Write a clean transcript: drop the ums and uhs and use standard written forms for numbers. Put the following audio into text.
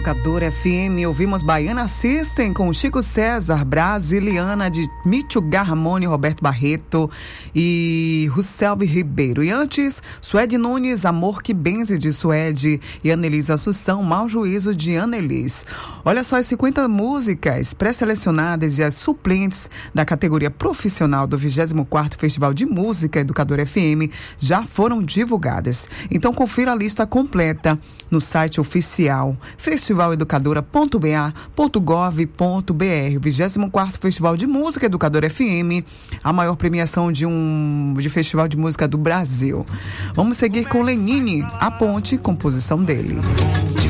Educadora FM, ouvimos Baiana System com Chico César, Brasiliana de Michuga Ramone, Roberto Barreto e Rousselvi Ribeiro. E antes, Suede Nunes, Amor que Benze de Suede e Annelise Assunção, Mau Juízo de Annelise. Olha só, as 50 músicas pré-selecionadas e as suplentes da categoria profissional do 24º Festival de Música Educadora FM já foram divulgadas. Então confira a lista completa no site oficial festivaleducadora.ba.gov.br. O 24º Festival de Música Educadora FM, a maior premiação de festival de música do Brasil. Vamos seguir com Lenine, A Ponte, composição dele.